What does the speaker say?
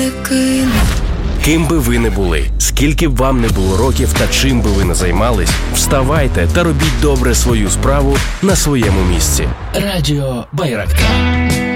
кину. Ким би ви не були, скільки б вам не було років та чим би ви не займались, вставайте та робіть добре свою справу на своєму місці. Радіо Байрактар.